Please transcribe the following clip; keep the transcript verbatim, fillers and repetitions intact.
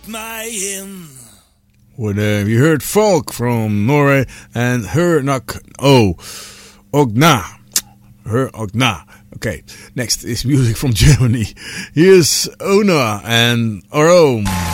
mij in. Well, uh, you heard Folk from Norway and Her Nak Oh Ogna. Her Ogna. Okay, next is music from Germany. Here's Ona and Arom.